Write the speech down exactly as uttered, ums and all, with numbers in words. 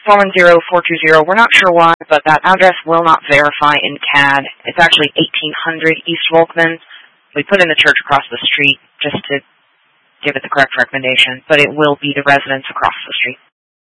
four one zero four two zero. We're not sure why, but that address will not verify in C A D. It's actually eighteen hundred East Volkman. We put in the church across the street just to give it the correct recommendation, but it will be the residence across the street.